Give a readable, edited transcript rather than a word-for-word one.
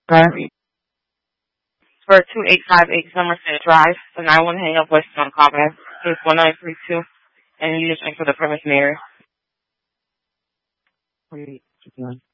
Right. For 2858 Somerset Drive, the 91 hang up West on callback. Case 1932. And you just enter the premise mirror. 2859.